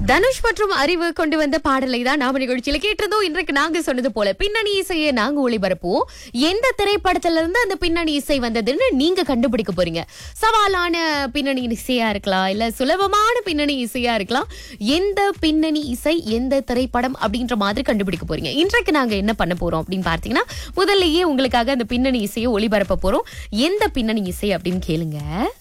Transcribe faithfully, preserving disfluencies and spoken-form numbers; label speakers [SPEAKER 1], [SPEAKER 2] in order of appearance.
[SPEAKER 1] தனுஷ் மற்றும் அறிவு கொண்டு வந்த பாடலை தான் நாம நிகழ்ச்சியில கேட்டிருந்தோம். இன்றைக்கு நாங்க சொன்னது போல பின்னணி இசையை நாங்க ஒளிபரப்போம். எந்த திரைப்படத்துல இருந்து அந்த பின்னணி இசை வந்ததுன்னு நீங்க கண்டுபிடிக்க போறீங்க. சவாலான பின்னணி இசையா இருக்கலாம், இல்ல சுலபமான பின்னணி இசையா இருக்கலாம். எந்த பின்னணி இசை எந்த திரைப்படம் அப்படின்ற மாதிரி கண்டுபிடிக்க போறீங்க. இன்றைக்கு நாங்க என்ன பண்ண போறோம் அப்படின்னு பார்த்தீங்கன்னா, முதல்லயே உங்களுக்காக அந்த பின்னணி இசையை ஒளிபரப்ப போறோம். எந்த பின்னணி இசை அப்படின்னு கேளுங்க.